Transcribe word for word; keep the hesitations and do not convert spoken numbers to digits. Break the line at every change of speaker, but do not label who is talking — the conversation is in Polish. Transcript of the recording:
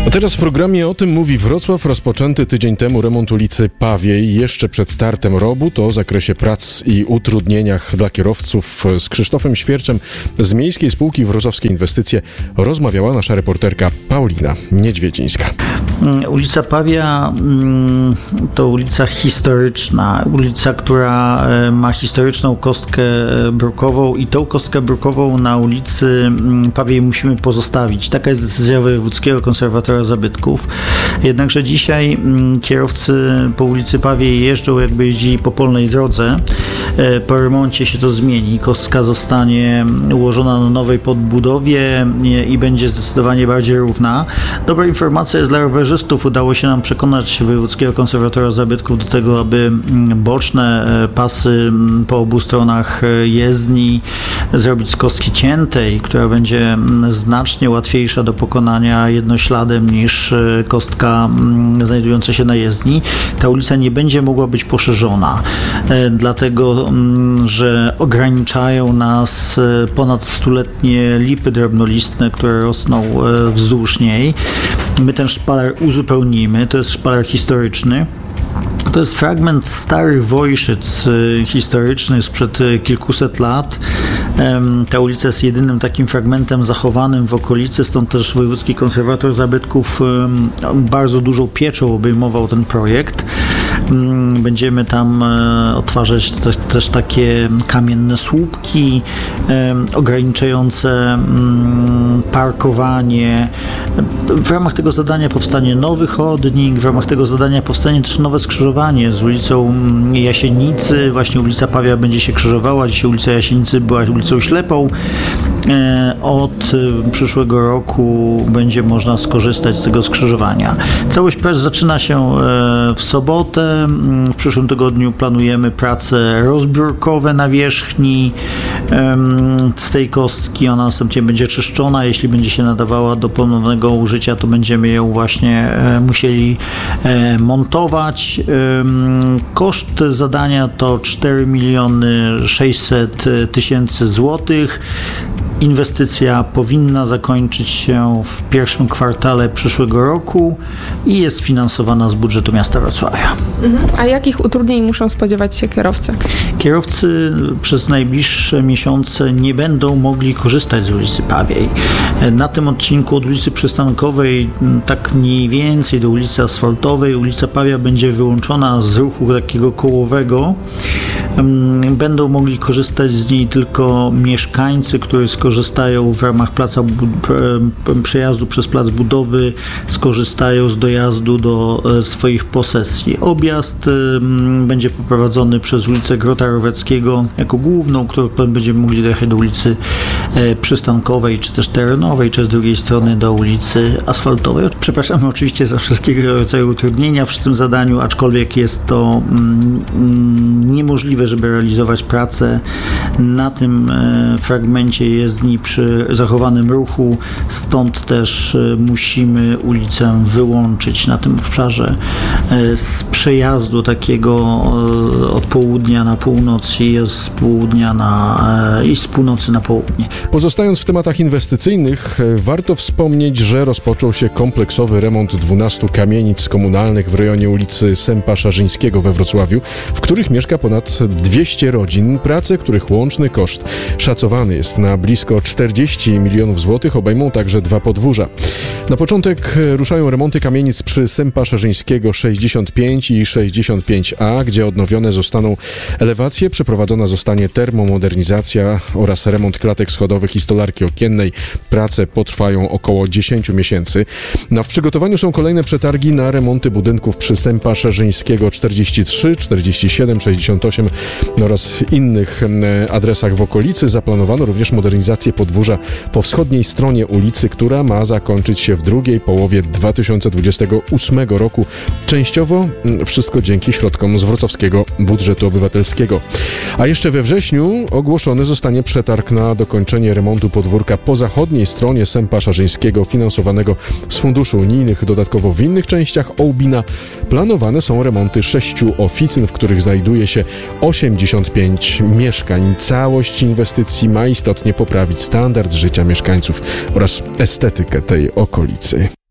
A teraz w programie O tym mówi Wrocław. Rozpoczęty tydzień temu remont ulicy Pawiej. Jeszcze przed startem robót o zakresie prac i utrudnieniach dla kierowców z Krzysztofem Świerczem z Miejskiej Spółki Wrocławskie Inwestycje rozmawiała nasza reporterka Paulina Niedźwiedzińska.
Ulica Pawia to ulica historyczna, ulica, która ma historyczną kostkę brukową i tą kostkę brukową na ulicy Pawiej musimy pozostawić. Taka jest decyzja Wojewódzkiego Konserwatora Zabytków. Jednakże dzisiaj kierowcy po ulicy Pawiej jeżdżą, jakby jeździli po polnej drodze. Po remoncie się to zmieni. Kostka zostanie ułożona na nowej podbudowie i będzie zdecydowanie bardziej równa. Dobra informacja jest dla rowerzystów. Udało się nam przekonać Wojewódzkiego Konserwatora Zabytków do tego, aby boczne pasy po obu stronach jezdni zrobić z kostki ciętej, która będzie znacznie łatwiejsza do pokonania jednośladem niż kostka znajdująca się na jezdni. Ta ulica nie będzie mogła być poszerzona, dlatego że ograniczają nas ponad stuletnie lipy drobnolistne, które rosną wzdłuż niej. My ten szpaler uzupełnimy, to jest szpaler historyczny. To jest fragment starych Wojszyc historycznych sprzed kilkuset lat. Ta ulica jest jedynym takim fragmentem zachowanym w okolicy, stąd też Wojewódzki Konserwator Zabytków bardzo dużą pieczą obejmował ten projekt. Będziemy tam odtwarzać też, też takie kamienne słupki ograniczające parkowanie. W ramach tego zadania powstanie nowy chodnik, w ramach tego zadania powstanie też nowe skrzyżowanie z ulicą Jasienicy. Właśnie ulica Pawia będzie się krzyżowała. Dzisiaj ulica Jasienicy była ulicą ślepą. Od przyszłego roku będzie można skorzystać z tego skrzyżowania. Całość prac zaczyna się w sobotę. W przyszłym tygodniu planujemy prace rozbiórkowe na wierzchni z tej kostki. Ona następnie będzie czyszczona. Jeśli będzie się nadawała do ponownego użycia, to będziemy ją właśnie musieli montować. Koszt zadania to cztery miliony sześćset tysięcy złotych. Inwestycja powinna zakończyć się w pierwszym kwartale przyszłego roku i jest finansowana z budżetu miasta Wrocławia.
A jakich utrudnień muszą spodziewać się kierowcy?
Kierowcy przez najbliższe miesiące nie będą mogli korzystać z ulicy Pawiej. Na tym odcinku od ulicy Przystankowej, tak mniej więcej do ulicy Asfaltowej, ulica Pawia będzie wyłączona z ruchu takiego kołowego. Będą mogli korzystać z niej tylko mieszkańcy, którzy skorzystają w ramach placa przejazdu przez plac budowy, skorzystają z dojazdu do swoich posesji. Objazd będzie poprowadzony przez ulicę Grota Roweckiego jako główną, którą będziemy mogli dojechać do ulicy Przystankowej, czy też Terenowej, czy z drugiej strony do ulicy Asfaltowej. Przepraszamy oczywiście za wszelkiego rodzaju utrudnienia przy tym zadaniu, aczkolwiek jest to niemożliwe, żeby realizować pracę na tym fragmencie jezdni przy zachowanym ruchu, stąd też musimy ulicę wyłączyć na tym obszarze z przejazdu takiego od południa na północ i z południa na, i z północy na południe.
Pozostając w tematach inwestycyjnych, warto wspomnieć, że rozpoczął się kompleksowy remont dwunastu kamienic komunalnych w rejonie ulicy Sępa Szarzyńskiego we Wrocławiu, w których mieszka ponad dwieście rodzin. Prace, których łączny koszt szacowany jest na blisko czterdzieści milionów złotych, obejmą także dwa podwórza. Na początek ruszają remonty kamienic przy Sępa Szarzyńskiego sześćdziesiąt pięć i sześćdziesiąt pięć A, gdzie odnowione zostaną elewacje, przeprowadzona zostanie termomodernizacja oraz remont klatek schodowych i stolarki okiennej. Prace potrwają około dziesięć miesięcy. No, w przygotowaniu są kolejne przetargi na remonty budynków przy Sępa Szarzyńskiego czterdzieści trzy, czterdzieści siedem, sześćdziesiąt osiem oraz innych adresach w okolicy. Zaplanowano również modernizację podwórza po wschodniej stronie ulicy, która ma zakończyć się w drugiej połowie dwa tysiące dwudziestego ósmego roku. Częściowo wszystko dzięki środkom z wrocławskiego budżetu obywatelskiego. A jeszcze we wrześniu ogłoszony zostanie przetarg na dokończenie remontu podwórka po zachodniej stronie Sępa Szarzyńskiego, finansowanego z funduszy unijnych. Dodatkowo w innych częściach Ołbina planowane są remonty sześciu oficyn, w których znajduje się osiemdziesiąt pięć mieszkań. Całość inwestycji ma istotnie poprawić standard życia mieszkańców oraz estetykę tej okolicy.